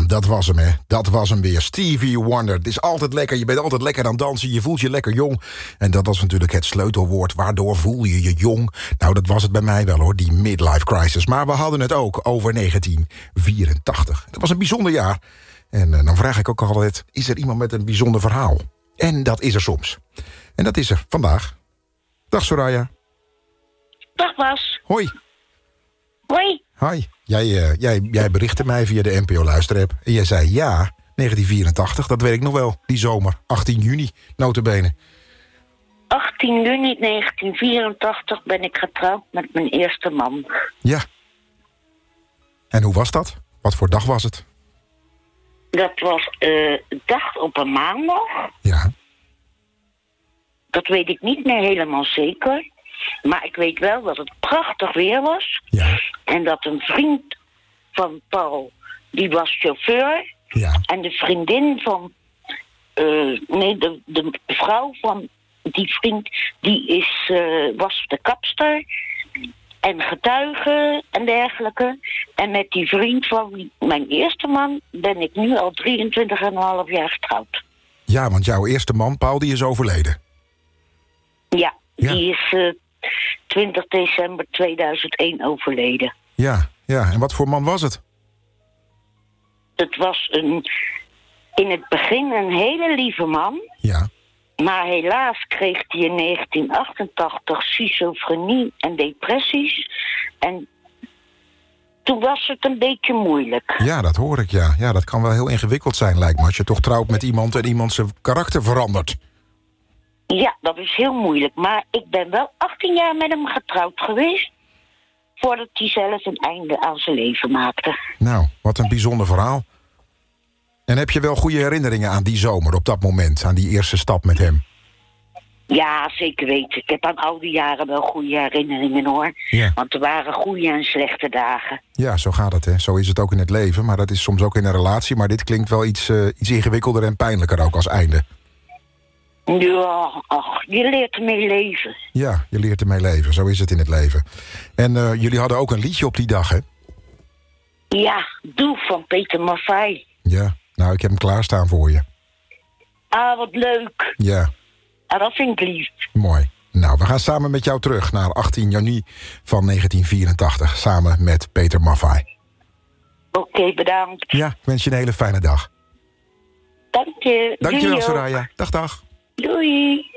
Bam, dat was hem, hè. Dat was hem weer. Stevie Wonder. Het is altijd lekker. Je bent altijd lekker aan het dansen. Je voelt je lekker jong. En dat was natuurlijk het sleutelwoord. Waardoor voel je je jong? Nou, dat was het bij mij wel, hoor. Die midlife crisis. Maar we hadden het ook over 1984. Dat was een bijzonder jaar. En dan vraag ik ook altijd... is er iemand met een bijzonder verhaal? En dat is er soms. En dat is er vandaag. Dag, Soraya. Dag Bas. Hoi. Hoi. Hi. Jij berichtte mij via de NPO-luisterapp. En jij zei ja, 1984, dat weet ik nog wel. Die zomer, 18 juni, nota bene. 18 juni 1984 ben ik getrouwd met mijn eerste man. Ja. En hoe was dat? Wat voor dag was het? Dat was dag op een maandag. Ja. Dat weet ik niet meer helemaal zeker. Maar ik weet wel dat het prachtig weer was. Ja. En dat een vriend van Paul, die was chauffeur. Ja. En de vriendin van... de vrouw van die vriend, die was de kapster. En getuige en dergelijke. En met die vriend van mijn eerste man ben ik nu al 23,5 jaar getrouwd. Ja, want jouw eerste man, Paul, die is overleden. Ja, Ja. die is 20 december 2001 overleden. Ja. En wat voor man was het? Het was in het begin een hele lieve man. Ja. Maar helaas kreeg hij in 1988 schizofrenie en depressies. En toen was het een beetje moeilijk. Ja, dat hoor ik, ja. Ja, dat kan wel heel ingewikkeld zijn, lijkt me. Als je toch trouwt met iemand en iemand zijn karakter verandert. Ja, dat is heel moeilijk. Maar ik ben wel 18 jaar met hem getrouwd geweest. Voordat hij zelf een einde aan zijn leven maakte. Nou, wat een bijzonder verhaal. En heb je wel goede herinneringen aan die zomer, op dat moment? Aan die eerste stap met hem? Ja, zeker weten. Ik heb aan oude jaren wel goede herinneringen, hoor. Ja. Want er waren goede en slechte dagen. Ja, zo gaat het, hè. Zo is het ook in het leven, maar dat is soms ook in een relatie. Maar dit klinkt wel iets ingewikkelder en pijnlijker ook als einde. Ja, ach, je leert ermee leven. Ja, je leert ermee leven. Zo is het in het leven. En jullie hadden ook een liedje op die dag, hè? Ja, Doe van Peter Maffay. Ja, nou, ik heb hem klaarstaan voor je. Ah, wat leuk. Ja, Ah, dat vind ik lief. mooi. Nou, we gaan samen met jou terug naar 18 juni van 1984. Samen met Peter Maffay. Oké, bedankt. Ja, ik wens je een hele fijne dag. Dank je. Dankjewel, Doei, Soraya. Dag. Doei.